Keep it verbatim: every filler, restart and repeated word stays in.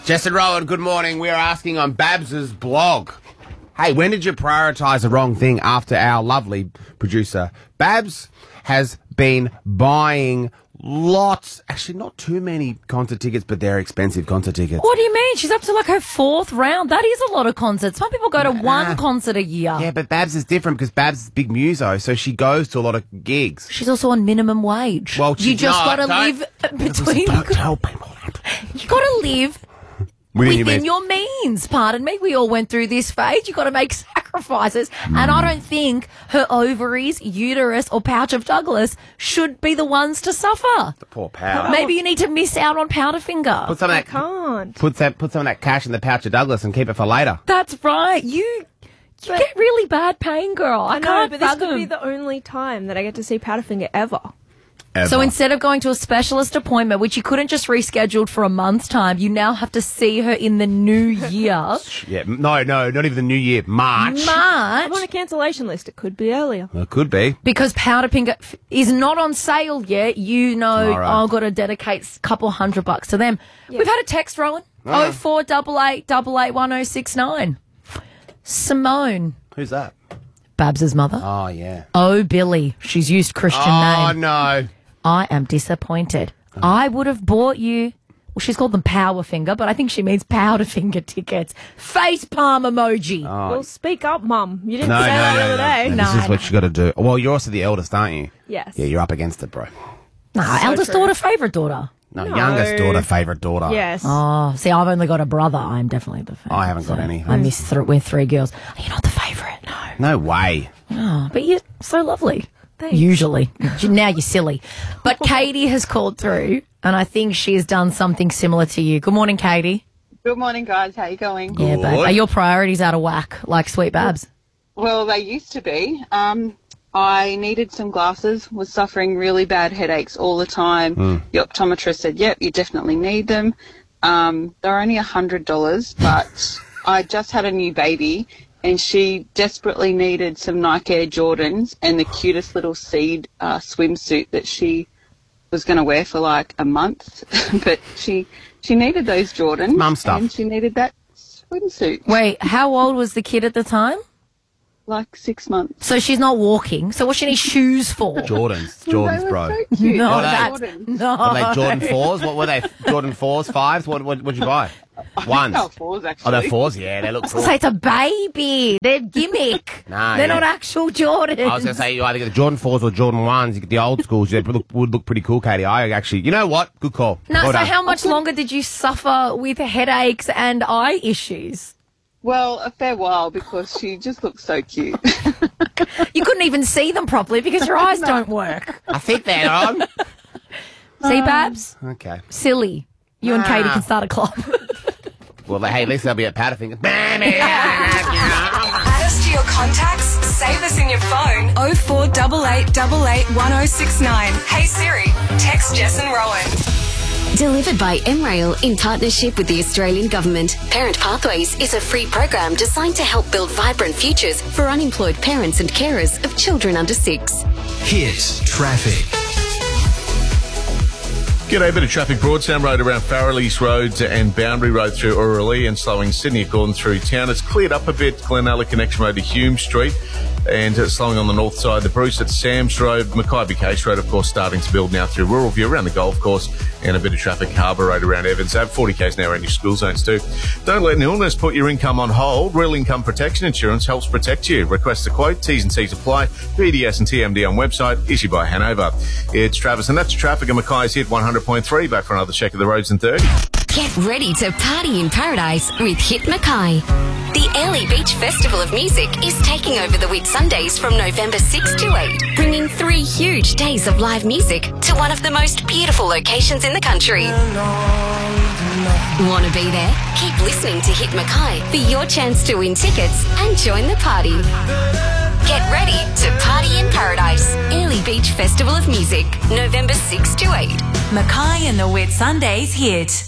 Jess and Rowan, good morning. We are asking on Babs's blog. Hey, when did you prioritise the wrong thing after our lovely producer Babs has been buying lots, actually not too many concert tickets, but they're expensive concert tickets. What do you mean? She's up to like her fourth round. That is a lot of concerts. Some people go to Nah. one concert a year. Yeah, but Babs is different because Babs is a big muso, so she goes to a lot of gigs. She's also on minimum wage. Well, you she's just not. got to Don't- live between. Don't tell people that. You got to live Within within your your means. Pardon me. We all went through this phase. You got to make sacrifices, Mm. and I don't think her ovaries, uterus, or pouch of Douglas should be the ones to suffer. The poor pal. Maybe you need to miss out on Powderfinger. Put some of I that, can't. put that, put some of that cash in the pouch of Douglas and keep it for later. That's right. You you get really bad pain, girl. I, I know, can't but this fathom. could be the only time that I get to see Powderfinger ever. Ever. So instead of going to a specialist appointment, which you couldn't just reschedule for a month's time, you now have to see her in the new year. Yeah, no, no, not even the new year. March. I'm on a March. cancellation list. It could be earlier. Well, it could be. Because Powderfinger f- is not on sale yet, you know Tomorrow. I've got to dedicate a couple hundred bucks to them. We've had a text, Rowan. Oh four double eight double eight one oh six nine. Simone, Who's that? Babs's mother. Oh, yeah. Oh, Billy. She's used Christian Oh, name. no. I am disappointed. I would have bought you, well, she's called them Power Finger, but I think she means Powder Finger tickets. Face palm emoji. Well, speak up, Mum. You didn't No, no, say that the no, other no, day. no. No, This is what you got to do. Well, you're also the eldest, aren't you? Yes. Yeah, you're up against it, bro. Nah, So eldest true. daughter, favourite daughter. No, No. youngest daughter, favourite daughter. Yes. Oh, see, I've only got a brother. I'm definitely the favourite. I haven't got any. I miss th- we're three girls. You're not the favourite, no. No way. Oh, but you're so lovely. Thanks. Usually. Now you're silly. But Katie has called through, and I think she has done something similar to you. Good morning, Katie. Good morning, guys. How you going? Yeah, babe. Good. Are your priorities out of whack, like Sweet Babs? Well, they used to be. Um, I needed some glasses, was suffering really bad headaches all the time. The optometrist said, yep, you definitely need them. Um, they're only one hundred dollars, but I just had a new baby, and she desperately needed some Nike Air Jordans and the cutest little seed uh, swimsuit that she was going to wear for like a month. But she she needed those Jordans. Mum stuff. And she needed that swimsuit. Wait, how old was the kid at the time? Like six months. So she's not walking. So what she need shoes for? Jordans. They Jordans, were bro. so cute. No, What are that's they? Jordans. no. What are they, Jordan fours? What were they? Jordan fours, fives? What what what'd you buy? Ones. No, fours, actually. Oh, they're fours? Yeah, they look cool. Say it's a baby. They're gimmick. Nah, They're yeah. not actual Jordans. I was going to say, you either get the Jordan fours or Jordan ones. You get the old schools. They look, would look pretty cool, Katie. I actually, you know what? Good call. No, Well so done. how much longer did you suffer with headaches and eye issues? Well, a fair while because she just looks so cute. You couldn't even see them properly because your eyes don't work. I think they're on. See, Babs? Okay. Silly. You and Katie Nah. can start a club. Well, hey, at least they'll be at Powderfinger. Add us to your contacts, save us in your phone. oh four eight eight eight eight one oh six nine. Hey Siri, text Jess and Rowan. Delivered by M Rail in partnership with the Australian Government. Parent Pathways is a free program designed to help build vibrant futures for unemployed parents and carers of children under six. Hit traffic. G'day, bit of traffic. Broadsound Road around Farrelly's Road and Boundary Road through Uralea and slowing Sydney at Gordon through town. It's cleared up a bit, Glenalla Connection Road to Hume Street and uh, slowing on the north side. The Bruce at Sam's Road, Mackay Case Road, of course, starting to build now through Rural View around the golf course and a bit of traffic Harbour Road around Evans. Have forty k's an hour in your school zones too. Don't let an illness put your income on hold. Real Income Protection Insurance helps protect you. Request a quote. T's and C's apply. B D S and T M D on website. Issued by Hanover. It's Travis and that's traffic and Mackay's hit one hundred point three. Back for another check of the roads in thirty. Get ready to party in paradise with Hit Mackay. The Early Beach Festival of Music is taking over the Whitsundays from November sixth to eighth, bringing three huge days of live music to one of the most beautiful locations in the country. Want to be there? Keep listening to Hit Mackay for your chance to win tickets and join the party. Get ready to party in paradise. Early Beach Festival of Music, November sixth to eighth. Mackay and the Whitsundays hit.